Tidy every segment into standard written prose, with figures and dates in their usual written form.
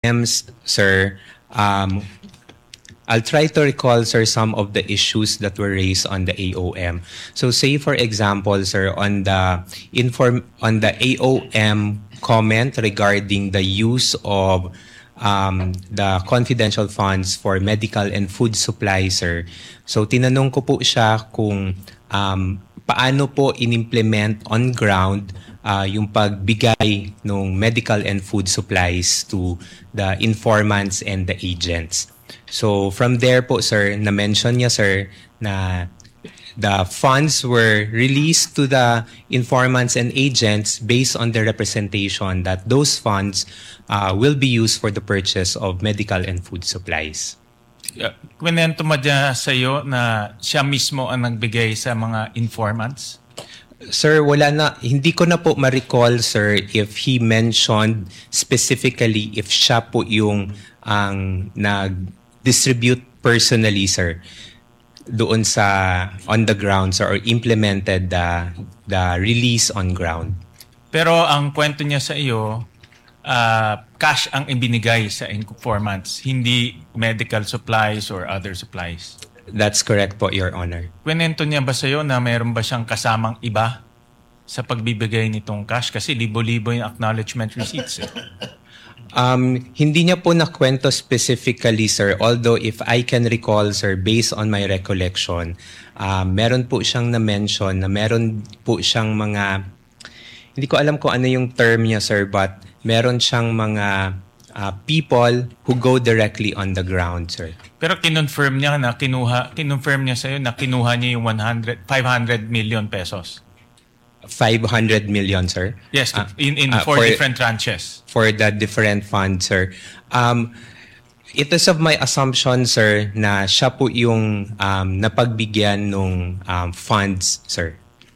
AOMs, sir, I'll try to recall, sir, some of the issues that were raised on the AOM. So, say for example, sir, on the AOM comment regarding the use of the confidential funds for medical and food supply, sir. So, tinanong ko po siya kung paano po in-implement on ground yung pagbigay ng medical and food supplies to the informants and the agents. So from there po, sir, na-mention niya, sir, na the funds were released to the informants and agents based on the representation that those funds will be used for the purchase of medical and food supplies. Kwento mo dyan sa'yo na siya mismo ang nagbigay sa mga informants? Sir, hindi ko na po ma-recall, sir, if he mentioned specifically if siya po yung ang nag-distribute personally, sir, doon sa on the ground, sir, or implemented the release on ground. Pero ang kwento niya sa iyo, cash ang ibinigay sa informants, hindi medical supplies or other supplies. That's correct po, Your Honor. Kwento niya ba sa iyo na mayroon ba siyang kasamang iba sa pagbibigay nitong cash? Kasi libo-libo yung acknowledgement receipts. Hindi niya po nakwento specifically, sir. Although if I can recall, sir, based on my recollection, meron po siyang na-mention na meron po siyang mga, hindi ko alam kung ano yung term niya, sir, but meron siyang mga people who go directly on the ground, sir. Pero kinonfirm niya sa'yo na kinuha niya yung 500 million pesos. 500 million, sir? Yes, in four different tranches. For the different funds, sir. It is of my assumption, sir, na siya po yung napagbigyan ng funds, sir.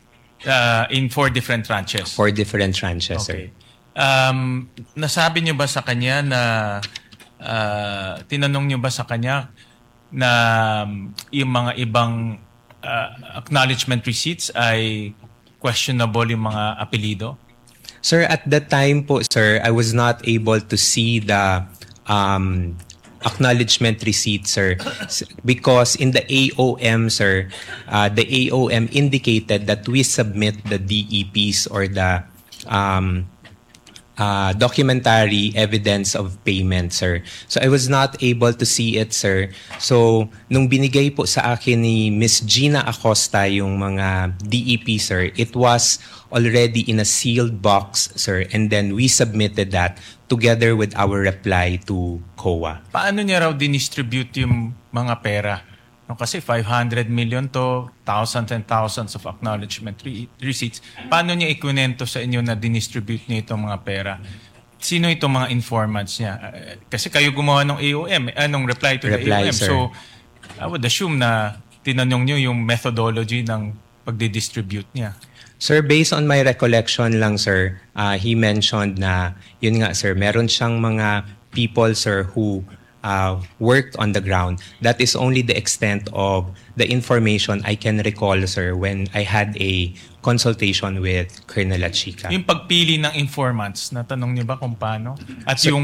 In 4 different tranches? 4 different tranches, okay, sir. Nasabi niyo ba sa kanya na tinanong niyo ba sa kanya na yung mga ibang acknowledgement receipts ay questionable yung mga apelido? Sir, at that time po, sir, I was not able to see the acknowledgement receipt, sir, because in the AOM, sir, the AOM indicated that we submit the DEPs or the documentary evidence of payment, sir. So I was not able to see it, sir. So nung binigay po sa akin ni Miss Gina Acosta yung mga DEP, sir, it was already in a sealed box, sir, and then we submitted that together with our reply to COA. Paano niya raw dinistribute yung mga pera? No, kasi 500 million to, thousands and thousands of acknowledgement receipts. Paano niya ikunento sa inyo na dinistribute niya itong mga pera? Sino itong mga informants niya? Kasi kayo gumawa ng AOM, anong reply to the AOM? Sir. So, I would assume na tinanong niyo yung methodology ng pagdidistribute niya. Sir, based on my recollection lang, sir, he mentioned na, yun nga, sir, meron siyang mga people, sir, who worked on the ground. That is only the extent of the information I can recall, sir, when I had a consultation with Colonel Achica. Yung pagpili ng informants, natanong niyo ba kung paano? At so,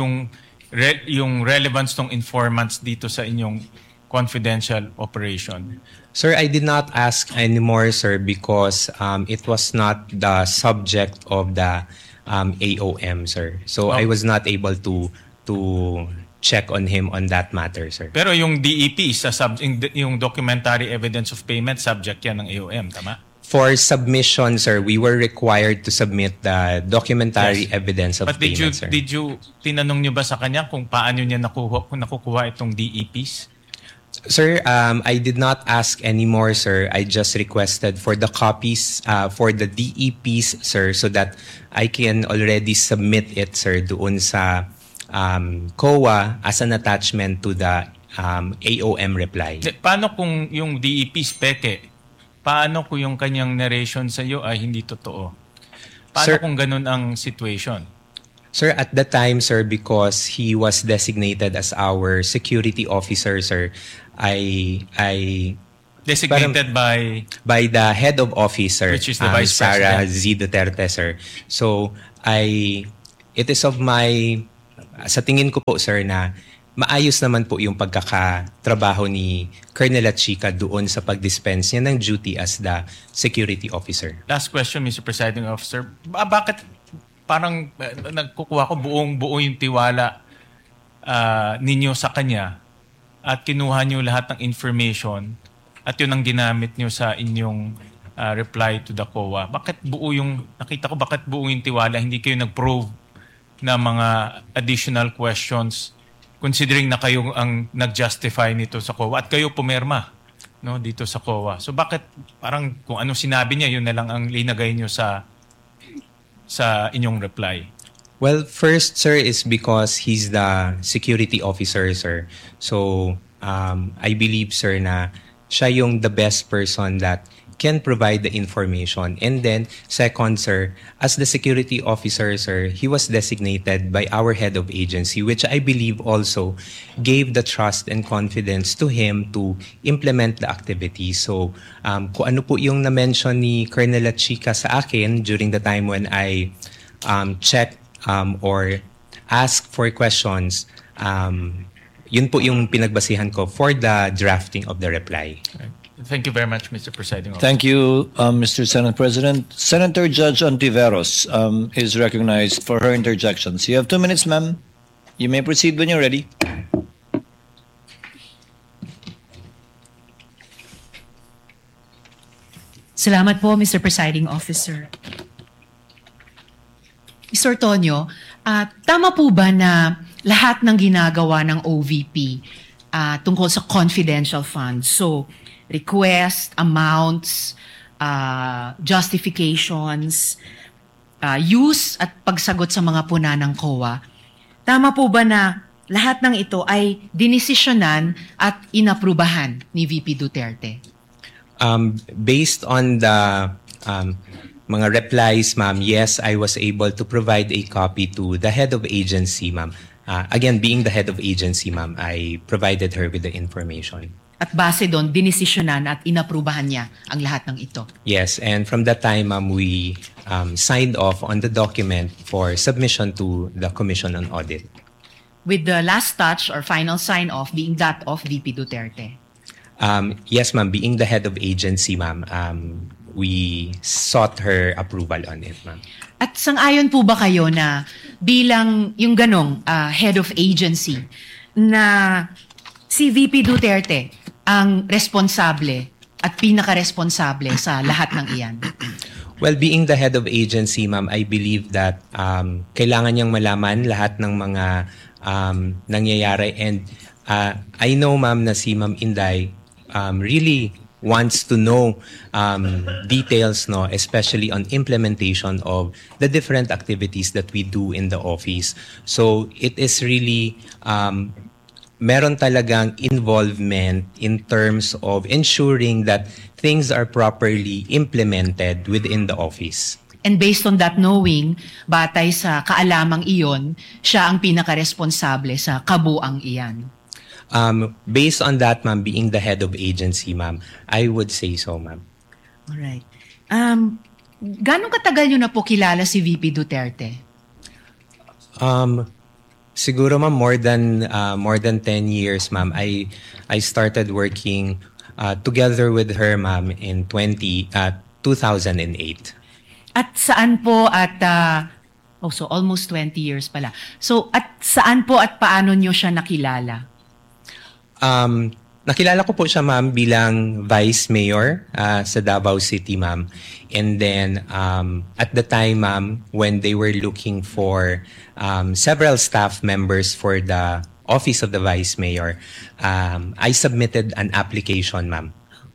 yung relevance ng informants dito sa inyong confidential operation? Sir, I did not ask anymore, sir, because it was not the subject of the AOM, sir. So I was not able to check on him on that matter, sir. Pero yung DEP, yung documentary evidence of payment, subject yan ng AOM, tama? For submission, sir, we were required to submit the documentary evidence of payment, sir. But did you, tinanong nyo ba sa kanya kung paano niya nakukuha itong DEPs? Sir, I did not ask anymore, sir. I just requested for the copies for the DEPs, sir, so that I can already submit it, sir, doon sa COA as an attachment to the AOM reply. Paano kung yung DEPs peke? Paano kung yung kanyang narration sa iyo ay hindi totoo? Paano sir, kung ganun ang situation? Sir, at the time, sir, because he was designated as our security officer, sir, I designated by the head of office, sir, which is the Vice Sara President. Z. Duterte, sir. So it is of my sa tingin ko po, sir, na maayos naman po yung pagkakatrabaho ni Colonel Chica doon sa pag-dispense niya ng duty as the security officer. Last question, Mr. Presiding Officer. Bakit parang nagkukuha ko buong-buo yung tiwala ninyo sa kanya at kinuha nyo lahat ng information at yun ang ginamit nyo sa inyong reply to the COA? Nakita ko bakit buo yung tiwala, hindi kayo nag-probe na mga additional questions considering na kayo ang nag-justify nito sa COA at kayo pumirma, no, dito sa COA. So bakit parang kung ano sinabi niya, yun na lang ang linagay nyo sa inyong reply? Well, first, sir, is because he's the security officer, sir. So, I believe, sir, na siya yung the best person that can provide the information. And then, second, sir, as the security officer, sir, he was designated by our head of agency, which I believe also gave the trust and confidence to him to implement the activity. So, kung ano po yung na-mention ni Colonel Chica sa akin during the time when I checked or asked for questions, yun po yung pinagbasihan ko for the drafting of the reply. Thank you very much, Mr. Presiding Officer. Thank you, Mr. Senate President. Senator Judge Ontiveros is recognized for her interjections. You have 2 minutes, ma'am. You may proceed when you're ready. Salamat po, Mr. Presiding Officer. Mr. Tonyo, tama po ba na lahat ng ginagawa ng OVP tungkol sa confidential funds, so request, amounts, justifications, use at pagsagot sa mga puna ng COA, tama po ba na lahat ng ito ay dinesisyonan at inaprubahan ni VP Duterte? Based on the mga replies, ma'am, yes, I was able to provide a copy to the head of agency, ma'am. Again, being the head of agency, ma'am, I provided her with the information. At base doon, dinesisyonan at inaprubahan niya ang lahat ng ito? Yes, and from that time, ma'am, we signed off on the document for submission to the Commission on Audit. With the last touch or final sign-off being that of VP Duterte? Yes, ma'am, being the head of agency, ma'am, we sought her approval on it, ma'am. At sang-ayon po ba kayo na bilang yung ganong head of agency na si VP Duterte ang responsable at pinaka-responsable sa lahat ng iyan? Well, being the head of agency, ma'am, I believe that kailangan niyang malaman lahat ng mga nangyayari. And I know, ma'am, na si Ma'am Inday really wants to know details, no, especially on implementation of the different activities that we do in the office. So it is really meron talagang involvement in terms of ensuring that things are properly implemented within the office. And based on that knowing, batay sa kaalamang iyon, siya ang pinaka-responsable sa kabuang iyan. Based on that, ma'am, being the head of agency, ma'am, I would say so, ma'am. Alright. Gano'ng katagal nyo na po kilala si VP Duterte? Siguro, ma'am, more than 10 years, ma'am. I started working together with her, ma'am, in 2008. At saan po at so almost 20 years pala. So at saan po at paano nyo siya nakilala? Nakilala ko po siya, ma'am, bilang Vice Mayor sa Davao City, ma'am. And then, at the time, ma'am, when they were looking for several staff members for the Office of the Vice Mayor, I submitted an application, ma'am.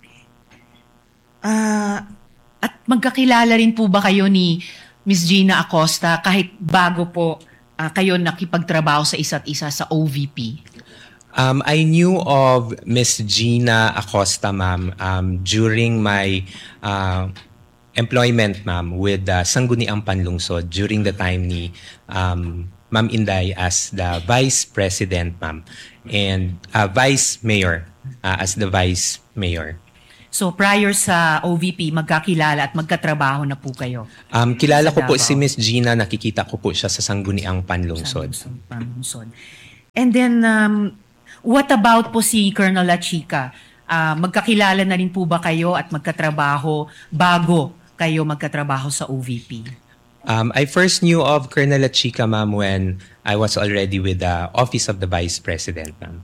At magkakilala rin po ba kayo ni Ms. Gina Acosta kahit bago po kayo nakipagtrabaho sa isa't isa sa OVP? I knew of Miss Gina Acosta, ma'am, during my employment, ma'am, with Sangguniang Panlungsod during the time ni Ma'am Inday as the Vice President, ma'am, and Vice Mayor as the Vice Mayor. So prior sa OVP, magkakilala at magkatrabaho na po kayo. Kilala Sa ko po Davao. si Miss Gina, nakikita ko po siya sa Sangguniang Panlungsod. Panlungsod. And then, what about po si Colonel La Chica? Magkakilala na rin po ba kayo at magkatrabaho bago kayo magkatrabaho sa OVP? I first knew of Colonel La Chica, ma'am, when I was already with the Office of the Vice President, ma'am.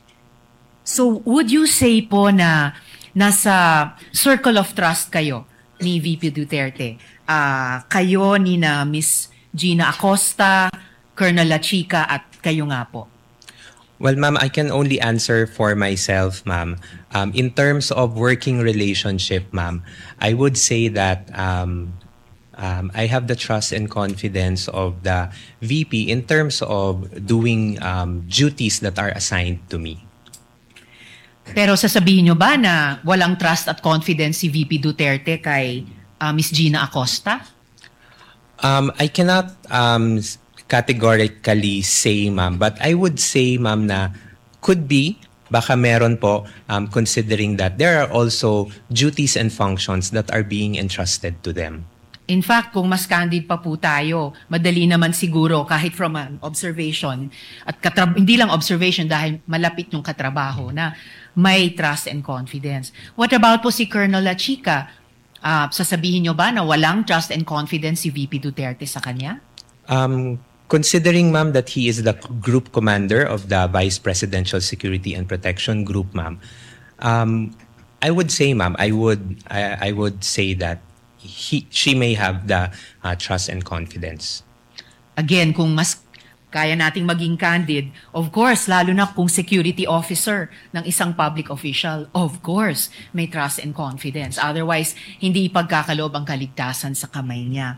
So, would you say po na nasa circle of trust kayo ni VP Duterte? Kayo ni na Miss Gina Acosta, Colonel La Chica at kayo nga po? Well, ma'am, I can only answer for myself, ma'am. In terms of working relationship, ma'am, I would say that I have the trust and confidence of the VP in terms of doing duties that are assigned to me. Pero sasabihin nyo ba na walang trust at confidence si VP Duterte kay Miss Gina Acosta? I cannot categorically say, ma'am, but I would say, ma'am, na could be, baka meron po, considering that there are also duties and functions that are being entrusted to them. In fact, kung mas candid pa po tayo, madali naman siguro kahit from an observation at hindi lang observation dahil malapit yung katrabaho na may trust and confidence. What about po si Colonel La Chica? Sasabihin nyo ba na walang trust and confidence si VP Duterte sa kanya? Considering, ma'am, that he is the group commander of the Vice Presidential Security and Protection Group, ma'am, I would say, ma'am, I would say that she may have the trust and confidence. Again, kung mas kaya nating maging candid, of course, lalo na kung security officer ng isang public official, of course, may trust and confidence. Otherwise, hindi ipagkakaloob ang kaligtasan sa kamay niya.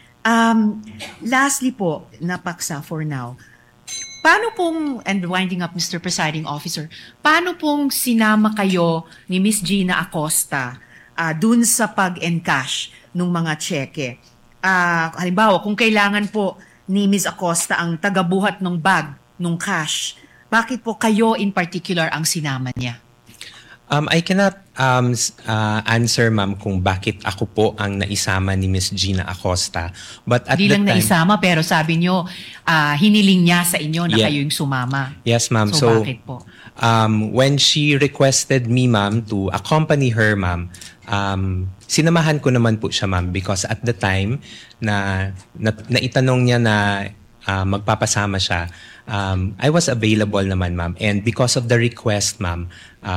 Lastly po, napaksa for now, paano pong, and winding up Mr. Presiding Officer, paano pong sinama kayo ni Miss Gina Acosta dun sa pag-encash ng mga cheque? Halimbawa, kung kailangan po ni Ms. Acosta ang tagabuhat ng bag, ng cash, bakit po kayo in particular ang sinama niya? I cannot answer, ma'am, kung bakit ako po ang naisama ni Miss Gina Acosta. But at Hindi the lang time, naisama, pero sabi nyo, hiniling niya sa inyo na Yeah. kayo yung sumama. yes, ma'am. So, bakit po? When she requested me, ma'am, to accompany her, ma'am, sinamahan ko naman po siya, ma'am, because at the time na itanong niya na magpapasama siya, I was available naman, ma'am. And because of the request, ma'am,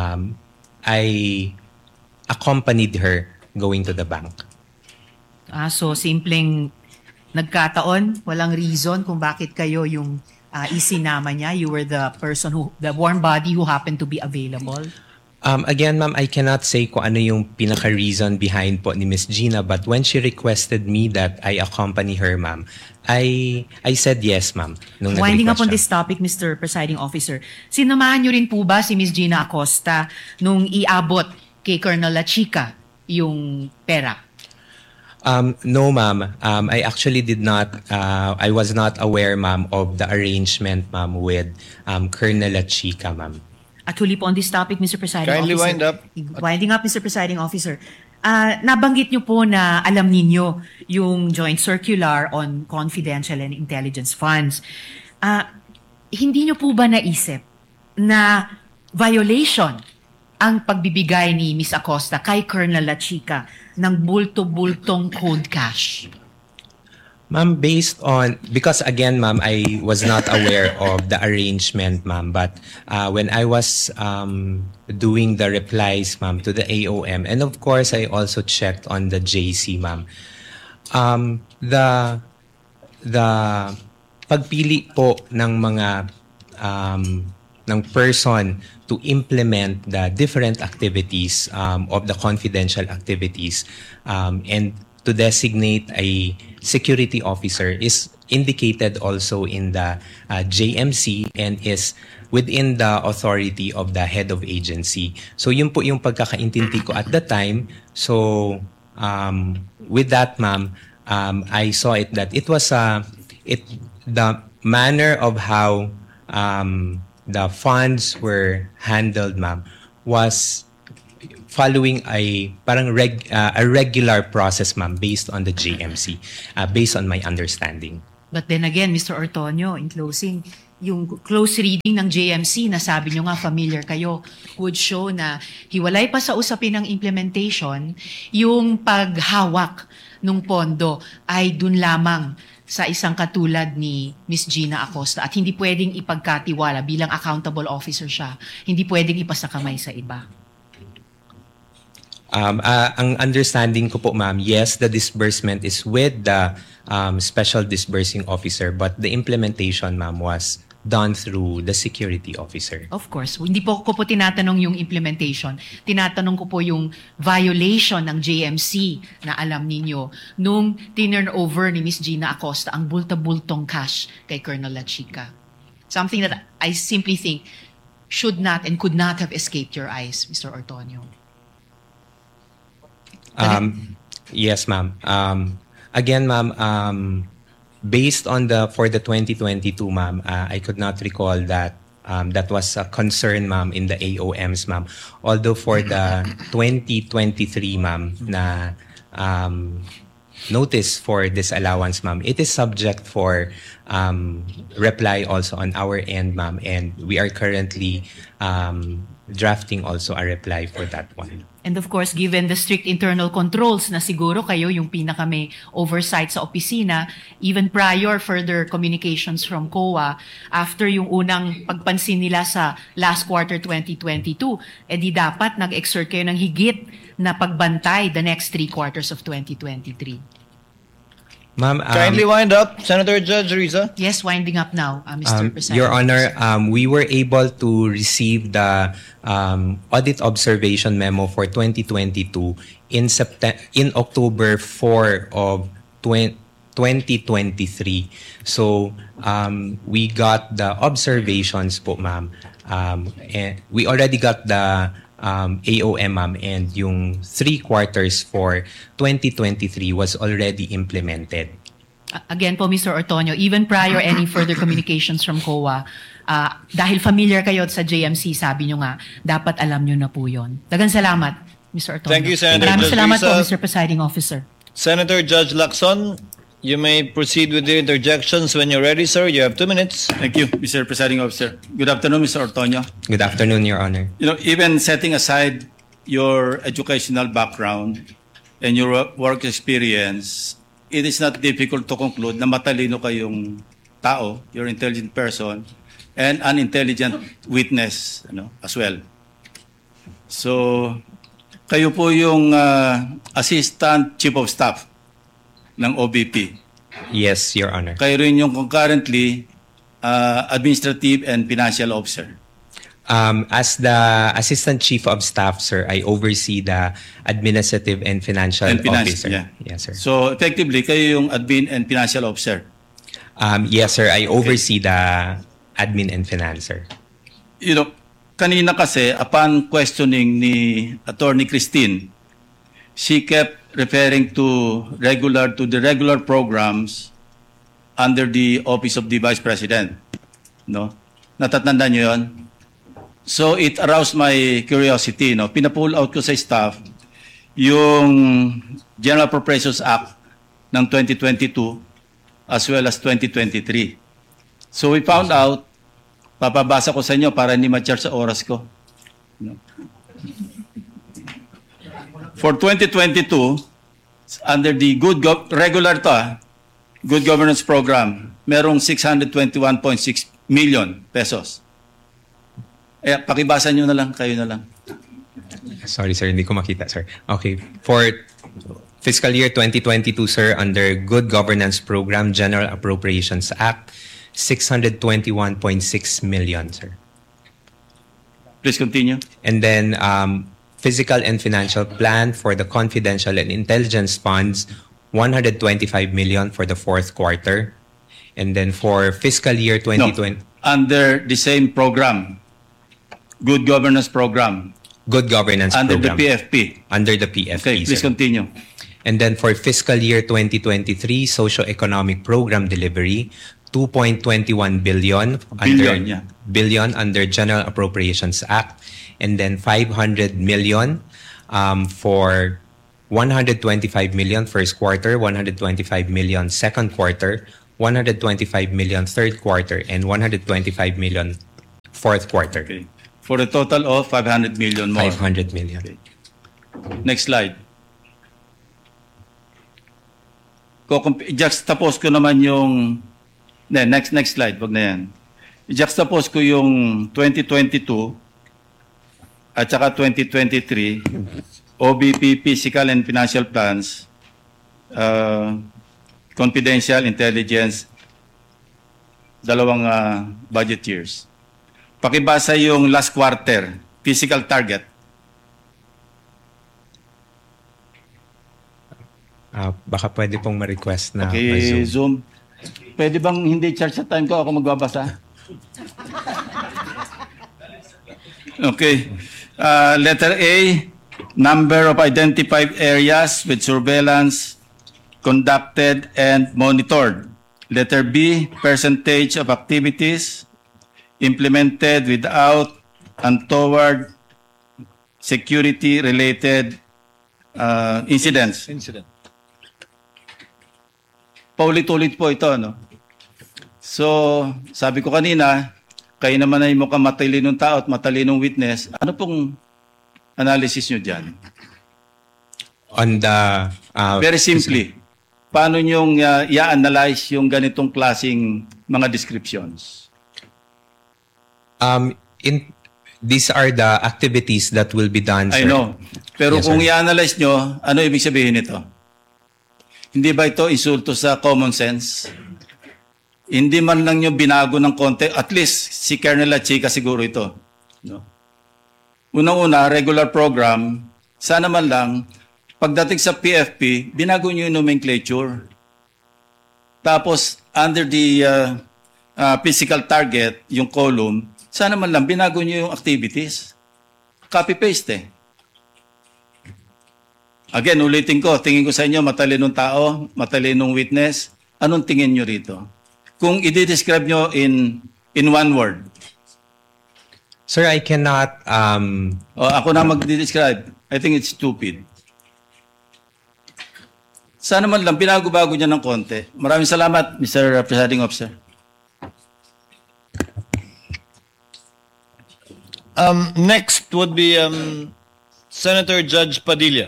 I accompanied her going to the bank. So, simpleng nagkataon, walang reason kung bakit kayo yung isinama niya. You were the person the warm body who happened to be available. Again, ma'am, I cannot say kung ano yung pinaka-reason behind po ni Miss Gina, but when she requested me that I accompany her, ma'am, I said yes, ma'am. Nung Winding up on nag-request this topic, Mr. Presiding Officer, sinamahan niyo rin po ba si Miss Gina Acosta nung iabot kay Colonel La Chica yung pera? No, ma'am. I actually did not, I was not aware, ma'am, of the arrangement, ma'am, with Colonel La Chica, ma'am. At huli po on this topic, Mr. Presiding Kindly Officer. wind up. Winding up, Mr. Presiding Officer. Nabanggit niyo po na alam ninyo yung joint circular on confidential and intelligence funds. Hindi niyo po ba naisip na violation ang pagbibigay ni Miss Acosta kay Colonel La Chica ng bulto-bultong code cash? Ma'am, because again, ma'am, I was not aware of the arrangement, ma'am. But when I was doing the replies, ma'am, to the AOM, and of course, I also checked on the JC, ma'am. The pagpili po ng mga ng person to implement the different activities of the confidential activities and to designate a security officer is indicated also in the JMC and is within the authority of the head of agency. So yun po yung pagkakaintindi ko at the time. So with that, ma'am, I saw it that it was the manner of how the funds were handled, ma'am, was following a regular process, ma'am, based on the JMC, based on my understanding. But then again, Mr. Ortonio, in closing, yung close reading ng JMC, na sabi nyo nga familiar kayo, would show na hiwalay pa sa usapin ng implementation, yung paghawak ng pondo ay dun lamang sa isang katulad ni Ms. Gina Acosta at hindi pwedeng ipagkatiwala bilang accountable officer siya. Hindi pwedeng ipasakamay sa iba. Ang understanding ko po, ma'am, yes, the disbursement is with the special disbursing officer, but the implementation, ma'am, was done through the security officer. Of course. Hindi po ko tinatanong yung implementation. Tinatanong ko po yung violation ng JMC na alam ninyo nung tinurn over ni Ms. Gina Acosta ang bulta-bultong cash kay Colonel La Chica. Something that I simply think should not and could not have escaped your eyes, Mr. Ortonio. Yes, ma'am. Again, ma'am, based on for the 2022, ma'am, I could not recall that that was a concern, ma'am, in the AOMs, ma'am. Although for the 2023, ma'am, na notice for disallowance, ma'am, it is subject for reply also on our end, ma'am, and we are currently drafting also a reply for that one. And of course, given the strict internal controls na siguro kayo yung pinaka may oversight sa opisina, even prior further communications from COA, after yung unang pagpansin nila sa last quarter 2022, edi dapat nag-exert kayo ng higit na pagbantay the next 3 quarters of 2023. Ma'am, Kindly wind up, Senator Judge Riza. Yes, winding up now, Mr. President. Your Honor, we were able to receive the audit observation memo for 2022 in October 4 of 2023. So we got the observations po, ma'am. And we already got the AOM, ma'am, and yung 3 quarters for 2023 was already implemented. Again po, Mr. Ortonio, even prior any further communications from COA, dahil familiar kayo sa JMC, sabi nyo nga, dapat alam nyo na po yun. Dagang salamat, Mr. Ortonio. Thank you, Senator Maraming Judge salamat po, Risa. Mr. Presiding Officer. Senator Judge Lacson, you may proceed with the interjections when you're ready, sir. You have 2 minutes. Thank you, Mr. Presiding Officer. Good afternoon, Mr. Ortonio. Good afternoon, Your Honor. You know, even setting aside your educational background and your work experience, it is not difficult to conclude na matalino kayong tao, you're an intelligent person, and an intelligent witness as well. So, kayo po yung Assistant Chief of Staff ng OBP. Yes, Your Honor. Kayo rin yung concurrently Administrative and Financial Officer. As the Assistant Chief of Staff, sir, I oversee the Administrative and Financial Officer. Yeah. Yes, sir. So, effectively, kayo yung Admin and Financial Officer. Yes, sir. I oversee the Admin and Finance, sir. You know, kanina kasi, upon questioning ni Attorney Christine, she kept referring to the regular programs under the Office of the Vice President. No? Natatanda niyo 'yon? So it aroused my curiosity, no. Pina-pull out ko sa staff yung General Appropriations Act ng 2022 as well as 2023. So we found out, papabasa ko sa inyo para hindi ma-charge sa oras ko. No? For 2022, under the Good Governance Program, merong 621.6 million pesos. Pakibasa nyo na lang, kayo na lang. Sorry, sir. Hindi ko makita, sir. Okay. For fiscal year 2022, sir, under Good Governance Program, General Appropriations Act, 621.6 million, sir. Please continue. And then Physical and Financial Plan for the Confidential and Intelligence Funds, 125 million for the 4th quarter. And then for fiscal year 2020... No, under the same program, Good Governance Program. Good Governance Under Program. the PFP. Under the PFP, Okay, please sir. continue. And then for fiscal year 2023, Socio-Economic Program Delivery, 2.21 billion Billion, yeah. billion under General Appropriations Act, and then 500 million for 125 million first quarter, 125 million second quarter, 125 million third quarter, and 125 million fourth quarter. Okay. For a total of 500 million more. 500 million. Okay. Next slide. I-juxtapose ko naman yung... Next slide, wag na yan. I-juxtapose ko yung 2022 at saka 2023 OBP Physical and Financial Plans, confidential intelligence, dalawang budget years. Pakibasa yung last quarter, physical target. Baka pwede pong ma-request na Okay, ma-zoom. Zoom. Pwede bang hindi charge sa time ko? Ako magbabasa. Okay. Letter A, number of identified areas with surveillance conducted and monitored. Letter B, percentage of activities implemented without untoward security-related incidents. Paulit-ulit po ito, no? So, sabi ko kanina, kayo naman ay mukhang matalinong tao at matalinong witness. Ano pong analysis nyo dyan? On the... Very simply, paano nyo i-analyze yung ganitong klaseng mga descriptions? These are the activities that will be done, sir. I know. Pero Yes, kung sir. i-analyze nyo, ano ibig sabihin nito? Hindi ba ito insulto sa common sense? Hindi man lang nyo binago ng konti, at least si Colonel Achika siguro ito. No? Unang-una, regular program, sana man lang, pagdating sa PFP, binago nyo yung nomenclature. Tapos, under the physical target, yung column, sana man lang, binago nyo yung activities. Copy-paste eh. Again, ulitin ko, tingin ko sa inyo, matalinong tao, matalinong witness, anong tingin nyo rito? Kung i-describe nyo in one word. Sir, I cannot... Ako na mag-describe. I think it's stupid. Sana man lang, pinago-bago niya ng konti. Maraming salamat, Mr. Presiding Officer. Next would be Senator Judge Padilla.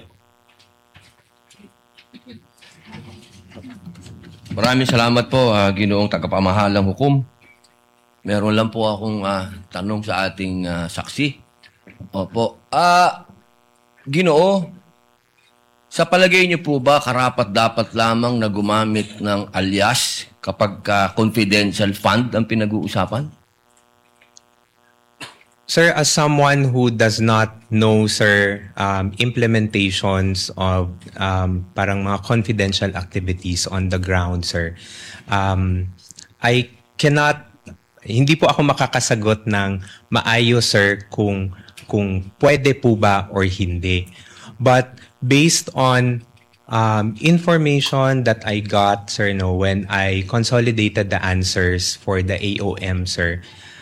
Maraming salamat po, Ginoong Tagapamahalang Hukom. Meron lang po akong tanong sa ating saksi. Opo. Ginoo, sa palagay niyo po ba karapat-dapat lamang na gumamit ng alias kapag confidential fund ang pinag-uusapan? Sir, as someone who does not know, sir, implementations of parang mga confidential activities on the ground, sir, I cannot, hindi po ako makakasagot ng maayos, sir, kung pwede po ba or hindi. But based on information that I got, sir, no, when I consolidated the answers for the AOM, sir,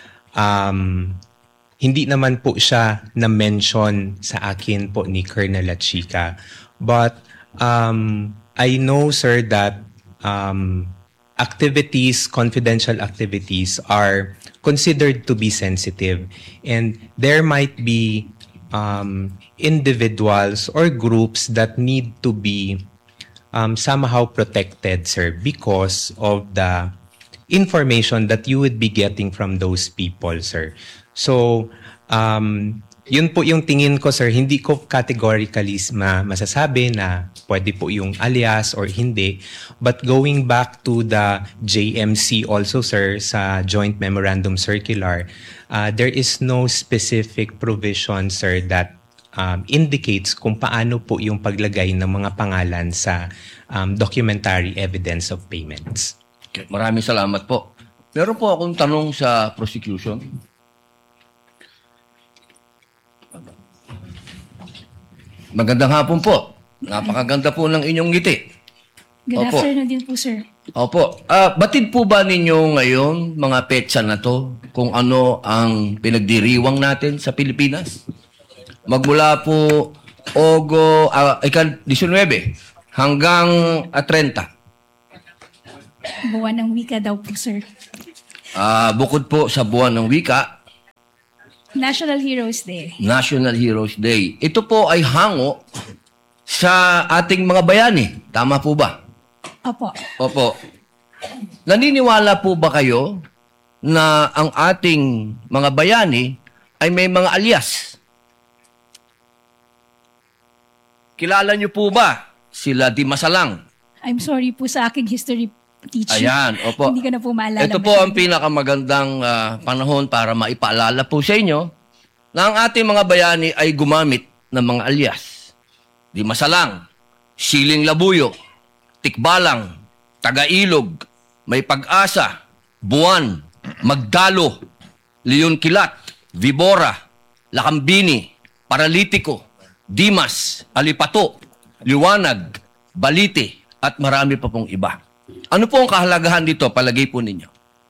hindi naman po siya na-mention sa akin po ni Colonel Achika. But I know, sir, that activities, confidential activities are considered to be sensitive. And there might be individuals or groups that need to be somehow protected, sir, because of the information that you would be getting from those people, sir. So, yun po yung tingin ko, sir. Hindi ko categorically masasabi na pwede po yung alias or hindi. But going back to the JMC also, sir, sa Joint Memorandum Circular, there is no specific provision, sir, that indicates kung paano po yung paglagay ng mga pangalan sa documentary evidence of payments. Okay. Maraming salamat po. Meron po akong tanong sa prosecution. Magandang hapon po. Napakaganda po ng inyong ngiti. Good Opo. afternoon din po, sir. Opo. Batid po ba ninyo ngayon, mga petsa na to, kung ano ang pinagdiriwang natin sa Pilipinas? Magmula po 19 hanggang 30. Buwan ng wika daw po, sir. Bukod po sa buwan ng wika, National Heroes Day. National Heroes Day. Ito po ay hango sa ating mga bayani. Tama po ba? Opo. Opo. Naniniwala po ba kayo na ang ating mga bayani ay may mga alias? Kilala niyo po ba sila Di Masalang? I'm sorry po sa aking history teacher. Ayan, opo. Hindi ko na po maalala. Ito po ang pinakamagandang panahon para maipaalala po sa inyo na ang ating mga bayani ay gumamit ng mga alias. Di Masalang, Siling Labuyo, Tikbalang, Tagailog, May Pag-asa, Buwan, Magdalo, Leon Kilat, Vibora, Lakambini, Paralitiko, Dimas, Alipato, Liwanag, Balite, at marami pa pong iba. Ano po ang kahalagahan dito, palagay po ninyo?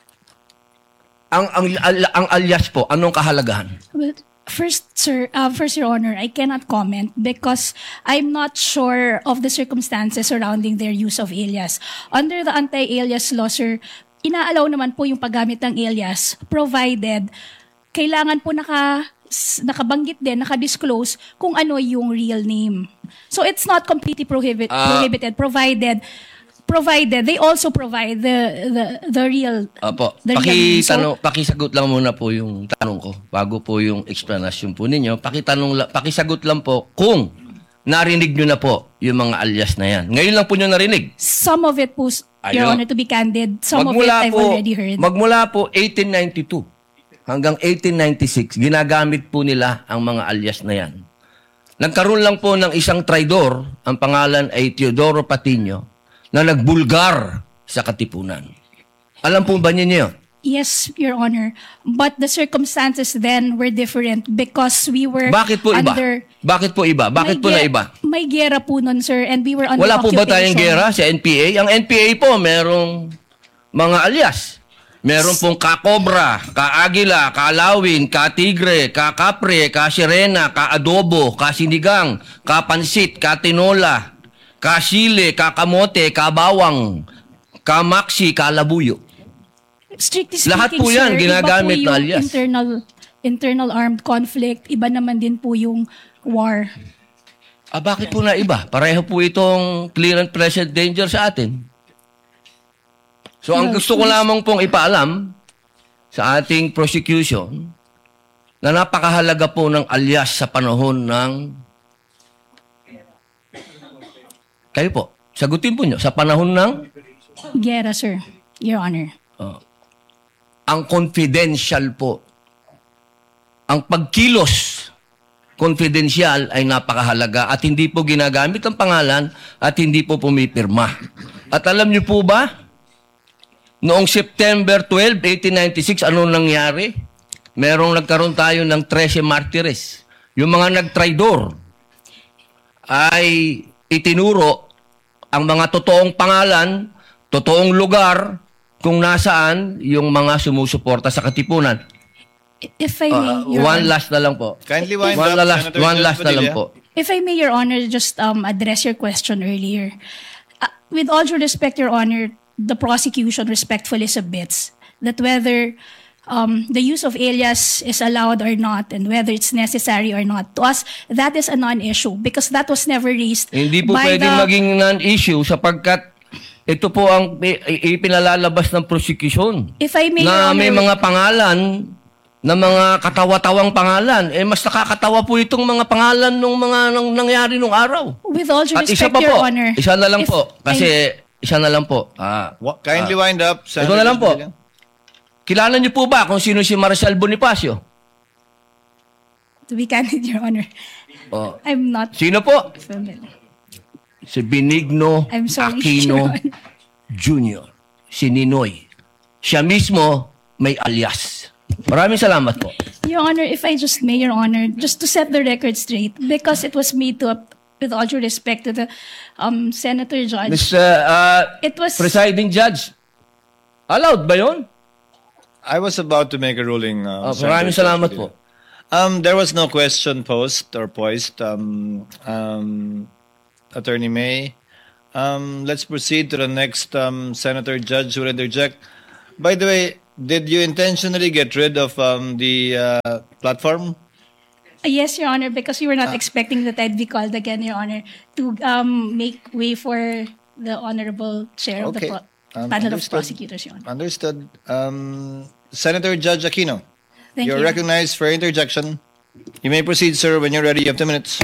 Ang alias po, anong kahalagahan? Well, first, sir, first, Your Honor, I cannot comment because I'm not sure of the circumstances surrounding their use of alias. Under the anti-alias law, sir, inaalaw naman po yung paggamit ng alias provided kailangan po nakabanggit din, nakadisclose kung ano yung real name. So it's not completely prohibited provided they also provide the real Opo. the real name. So, Pakisagot lang muna po yung tanong ko bago po yung explanation po ninyo. Pakisagot lang po kung narinig nyo na po yung mga alias na yan. Ngayon lang po nyo narinig. some of it po, Your Ayun. Honor, to be candid, some of it I've already heard. Magmula po 1892 hanggang 1896, ginagamit po nila ang mga alias na yan. Nagkaroon lang po ng isang traidor, ang pangalan ay Teodoro Patiño, na nagbulgar sa Katipunan. Alam po ba niyo yun? Yes, Your Honor. But the circumstances then were different because we were Bakit po iba? under... Bakit po iba? Bakit po na iba? May gera po nun, sir, and we were under Wala po ba occupation. tayong gera sa NPA? Ang NPA po, merong mga alias. Meron pong ka-Cobra, ka-Agila, ka-Lawin, ka-Tigre, ka-Kapre, ka-Sirena, ka-Adobo, ka-Sinigang, ka-Pansit, ka-Tinola, ka-Sile, ka-Kamote, ka-Bawang, ka-Maxi, ka-Labuyo. Strictly speaking, Lahat po yan, sir, ginagamit iba po na yung alias. internal armed conflict, iba naman din po yung war. Bakit po na iba? Pareho po itong clear and present danger sa atin. So, ang gusto ko lamang pong ipaalam sa ating prosecution na napakahalaga po ng alias sa panahon ng... Kayo po, sagutin po nyo. Sa panahon ng... Gera, sir, Your Honor. Ang confidential po. Ang pagkilos confidential ay napakahalaga at hindi po ginagamit ang pangalan at hindi po pumipirma. At alam niyo po ba, noong September 12, 1896, anong nangyari? Nagkaroon tayo ng 13 martires. Yung mga nagtraidor ay itinuro ang mga totoong pangalan, totoong lugar, kung nasaan yung mga sumusuporta sa Katipunan. If I may, Your One Honor. last na lang po. Kindly wind One up, last, Senator one Judge last na lang Padilla. po. If I may, Your Honor, just address your question earlier. With all due respect, Your Honor, the prosecution respectfully submits that whether the use of alias is allowed or not and whether it's necessary or not, to us, that is a non-issue because that was never raised Hindi po by pwedeng the... maging non-issue sapagkat ito po ang ipinalalabas ng prosecution. If I may, Na Your may Honor, mga pangalan, na mga katawa-tawang pangalan. Mas nakakatawa po itong mga pangalan ng mga nangyari nung araw. with all due At isa respect, pa Your po, Honor. isa na lang if po. Kasi isa na lang po. Kindly wind up, Ito na lang Judge po. Padilla. Kilala niyo po ba kung sino si Marcel Bonifacio? To be candid, Your Honor, Oh. I'm not Sino po? familiar. Si Benigno I'm sorry, Aquino Your Honor. Jr. Si Ninoy. Siya mismo may alias. Maraming salamat po. Your Honor, if I just may, Your Honor, just to set the record straight, because it was made to, with all due respect to the Senator Judge, it was... Presiding Judge, allowed ba yun? I was about to make a ruling. Maraming Senator salamat Padilla. po. There was no question posed. Attorney May. Let's proceed to the next senator judge who will interject. By the way, did you intentionally get rid of the platform? Yes, Your Honor, because we were not expecting that I'd be called again, Your Honor, to make way for the honorable chair of the panel of prosecutors, Your Honor. Understood. Senator Judge Aquino, Thank you're you. recognized for interjection. You may proceed, sir, when you're ready. You have 2 minutes.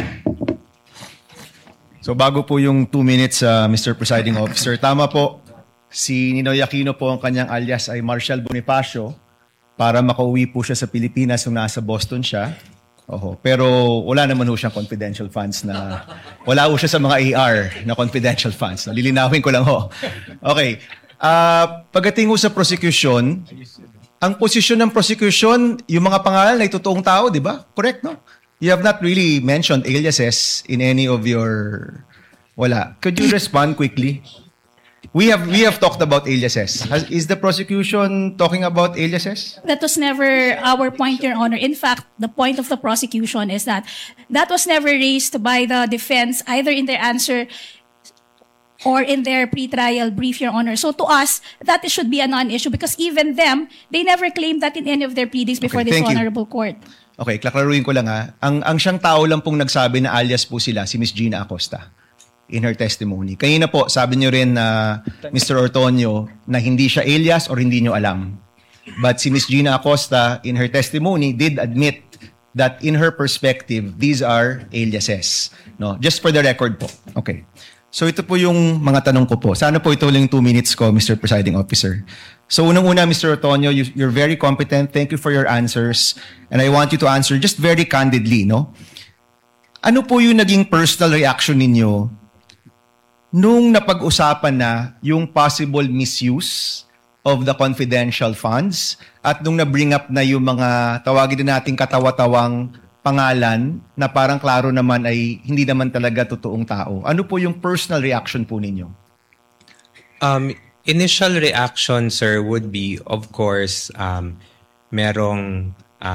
So bago po yung 2 minutes, Mr. Presiding Officer, tama po, si Ninoy Aquino po ang kanyang alias ay Marshall Bonifacio para makauwi po siya sa Pilipinas nung nasa Boston siya. Oho. Pero wala naman ho siyang confidential funds na, wala ho siya sa mga AR na confidential funds. Lilinawin ko lang ho. Okay. Pagdating ho sa prosecution, ang posisyon ng prosecution, yung mga pangalan ay totoong tao, di ba? Correct, no? You have not really mentioned aliases in any of your... Wala. Could you respond quickly? We have talked about aliases. Is the prosecution talking about aliases? That was never our point, Your Honor. In fact, the point of the prosecution is that was never raised by the defense, either in their answer or in their pre-trial brief, Your Honor. So to us, that should be a non-issue because even them, they never claimed that in any of their pleadings before this thank you. honorable court. Okay, klaklaruin ko lang ha. Ang siyang tao lang pong nagsabi na alias po sila, si Miss Gina Acosta, in her testimony. Kanina po, sabi niyo rin na Mr. Ortonio na hindi siya alias or hindi niyo alam. But si Miss Gina Acosta, in her testimony, did admit that in her perspective, these are aliases. No? Just for the record po. Okay. So ito po yung mga tanong ko po. Sana po ito lang 2 minutes ko, Mr. Presiding Officer. So unang-una, Mr. Ortonio, you're very competent. Thank you for your answers. And I want you to answer just very candidly, no? Ano po yung naging personal reaction ninyo nung napag-usapan na yung possible misuse of the confidential funds at nung na-bring up na yung mga tawagin din nating katawa-tawang pangalan na parang klaro naman ay hindi naman talaga totoong tao? Ano po yung personal reaction po ninyo? Initial reaction, sir, would be, of course, merong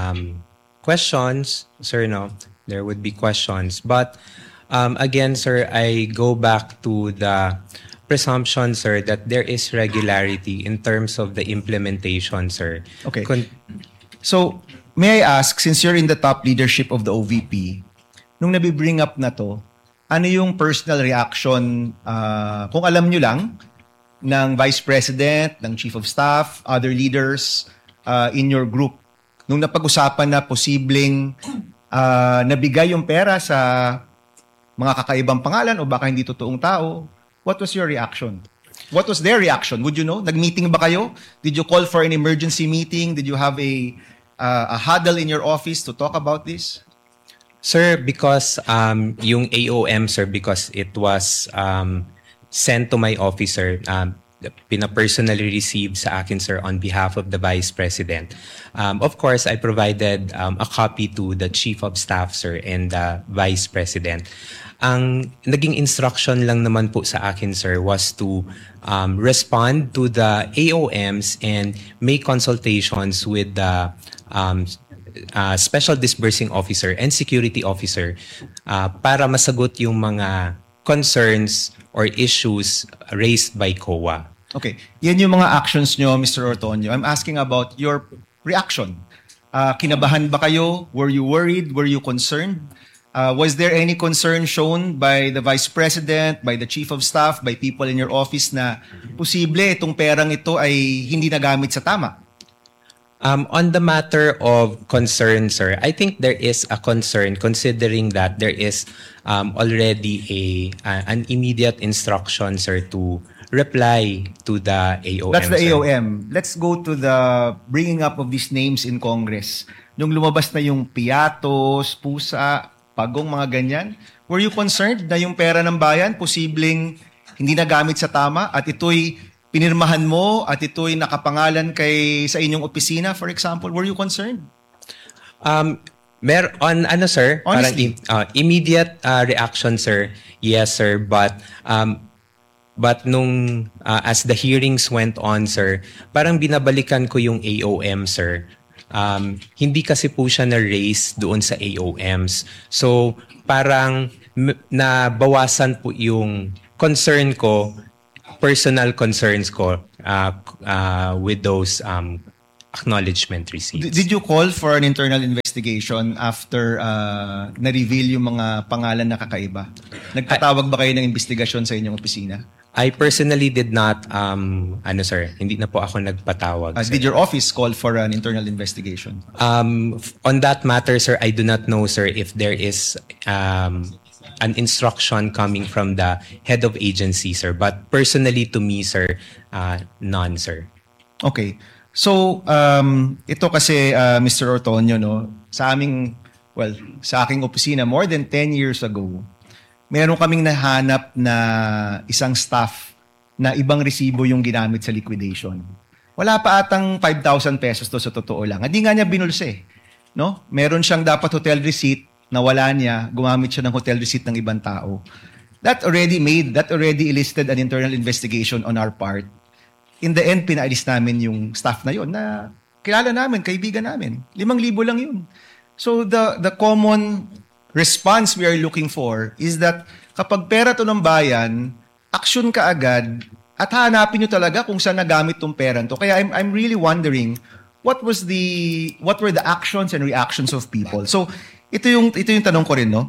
questions, sir, no? There would be questions. But again, sir, I go back to the presumption, sir, that there is regularity in terms of the implementation, sir. Okay. So, may I ask, since you're in the top leadership of the OVP, nung nabibring up na to, ano yung personal reaction, kung alam nyo lang, ng Vice President, ng Chief of Staff, other leaders in your group, nung napag-usapan na posibleng nabigay yung pera sa mga kakaibang pangalan o baka hindi totoong tao, what was your reaction? What was their reaction? Would you know? Nag-meeting ba kayo? Did you call for an emergency meeting? Did you have a huddle in your office to talk about this? Sir, because yung AOM, sir, because it was sent to my office, sir, pina-personally received sa akin, sir, on behalf of the Vice President. Of course, I provided a copy to the Chief of Staff, sir, and the Vice President. Ang naging instruction lang naman po sa akin, sir, was to respond to the AOMs and make consultations with the Special Disbursing Officer and Security Officer para masagot yung mga concerns or issues raised by COA. Okay. Yan yung mga actions nyo, Mr. Ortonio. I'm asking about your reaction. Kinabahan ba kayo? Were you worried? Were you concerned? Was there any concern shown by the Vice President, by the Chief of Staff, by people in your office na posible itong perang ito ay hindi nagamit sa tama? On the matter of concern, sir, I think there is a concern considering that there is already an immediate instruction, sir, to reply to the AOM. That's the sir. AOM. Let's go to the bringing up of these names in Congress. Nung lumabas na yung Piatos, Pusa, Pagong, mga ganyan, were you concerned na yung pera ng bayan posibleng hindi nagamit sa tama at ito'y pinirmahan mo at ito'y nakapangalan sa inyong opisina, for example? Were you concerned? Sir? Honestly. Parang immediate reaction, sir. Yes, sir. But nung as the hearings went on, sir, parang binabalikan ko yung AOM, sir. hindi kasi po siya na-raise doon sa AOMs. So parang nabawasan po yung concern ko, personal concerns ko with those acknowledgement receipts. Did you call for an internal investigation after na-reveal yung mga pangalan na kakaiba? Nagpatawag ba kayo ng investigasyon sa inyong opisina? I personally did not, sir, hindi na po ako nagpatawag. Sir. Did your office call for an internal investigation? On that matter, sir, I do not know, sir, if there is an instruction coming from the head of agency, sir. But personally to me, sir, none, sir. Okay. So, ito kasi, Mr. Ortonio, no, sa aking opisina, more than 10 years ago, meron kaming nahanap na isang staff na ibang resibo yung ginamit sa liquidation. Wala pa atang 5,000 pesos to sa totoo lang. Hindi nga niya binulse. No? Meron siyang dapat hotel receipt na wala niya, gumamit siya ng hotel receipt ng ibang tao. That already elicited an internal investigation on our part. In the end, pinaalis namin yung staff na yun na kilala namin, kaibigan namin. 5,000 lang yun. So the common response we are looking for is that kapag pera to ng bayan, action ka agad at hanapin nyo talaga kung saan nagamit tong pera to. Kaya I'm really wondering what were the actions and reactions of people. So ito yung tanong ko rin, no?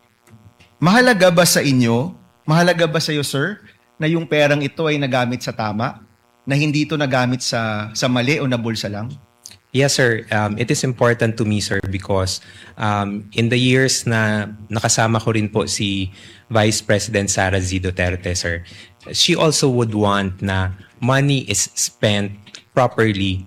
Mahalaga ba sa inyo, mahalaga ba sa iyo, sir, na yung perang ito ay nagamit sa tama? Na hindi ito nagamit sa mali o nabulsa lang? Yes, sir. It is important to me, sir, because in the years na nakasama ko rin po si Vice President Sara Z. Duterte, sir, she also would want na money is spent properly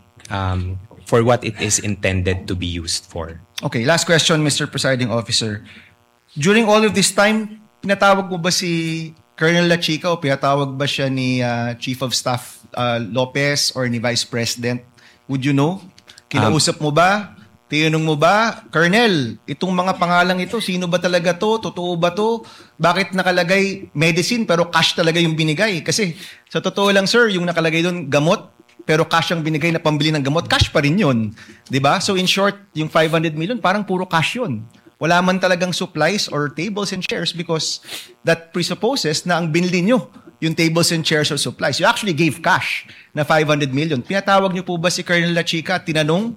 for what it is intended to be used for. Okay, last question, Mr. Presiding Officer. During all of this time, pinatawag mo ba si Colonel La Chica o pinatawag ba siya ni Chief of Staff Lopez or ni Vice President? Would you know? Kinausap mo ba? Tinanong mo ba? Colonel, itong mga pangalang ito, sino ba talaga to? Totoo ba to? Bakit nakalagay medicine pero cash talaga yung binigay? Kasi sa totoo lang, sir, yung nakalagay doon gamot pero cash ang binigay na pambili ng gamot, cash pa rin yun. Diba? So in short, yung 500 million, parang puro cash yun. Wala man talagang supplies or tables and chairs because that presupposes na ang binili nyo yung tables and chairs or supplies. You actually gave cash na 500 million. Pinatawag nyo po ba si Colonel La Chica at tinanong,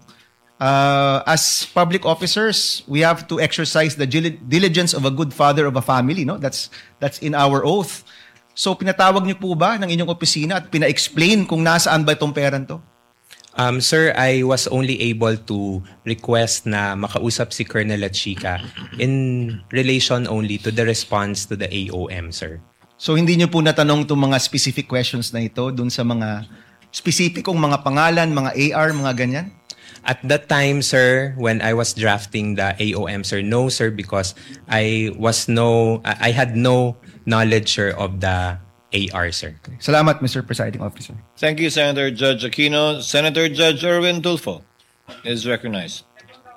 as public officers, we have to exercise the diligence of a good father of a family. No? That's in our oath. So pinatawag nyo po ba ng inyong opisina at pina-explain kung nasaan ba itong peran to? Sir, I was only able to request na makausap si Colonel La Chica in relation only to the response to the AOM, sir. So hindi nyo po natanong itong mga specific questions na ito dun sa mga specificong mga pangalan, mga AR, mga ganyan? At that time, sir, when I was drafting the AOM, sir, no, sir, because I had no knowledge, sir, of the AR, sir. Salamat, Mr. Presiding Officer. Thank you, Senator Judge Aquino. Senator Judge Erwin Tulfo is recognized.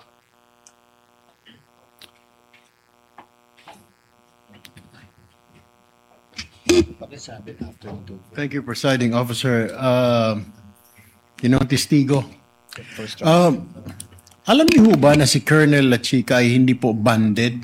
Thank you, Presiding Officer. Testigo. Alam niyo ba na si Colonel La Chica ay hindi po banded?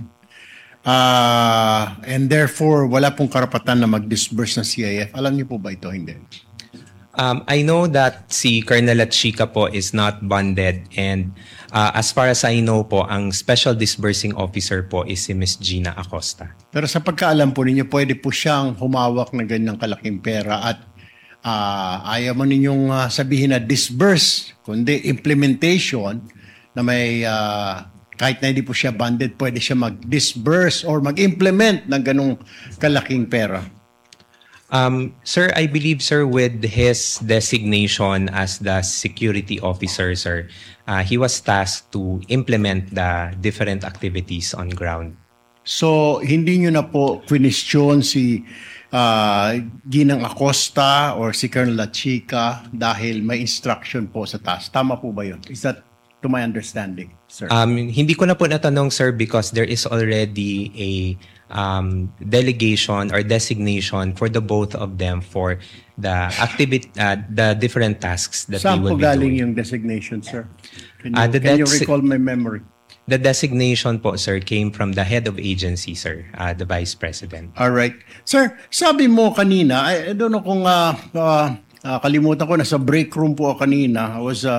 And therefore, wala pong karapatan na mag-disburse ng CIF. Alam niyo po ba ito? Hindi. I know that si Colonel La Chica po is not bonded and as far as I know po, ang special disbursing officer po is si Ms. Gina Acosta. Pero sa pagkaalam po ninyo, pwede po siyang humawak ng ganyang kalaking pera at ayaw mo ninyong sabihin na disburse, kundi implementation na may kahit na hindi po siya bonded, pwede siya mag-disburse or mag-implement ng ganong kalaking pera. Sir, I believe, sir, with his designation as the security officer, sir, he was tasked to implement the different activities on ground. So, hindi nyo na po question si Ginang Acosta or si Colonel La Chica dahil may instruction po sa task. Tama po ba yun? Is that to my understanding, sir. Hindi ko na po natanong, sir, because there is already a delegation or designation for the both of them for the the different tasks that Saan they will po be galing doing. yung designation, sir? Can you The recall my memory? The designation po, sir, came from the head of agency, sir, the Vice President. All right. Sir, sabi mo kanina, I don't know kung kalimutan ko, nasa break room po ako kanina.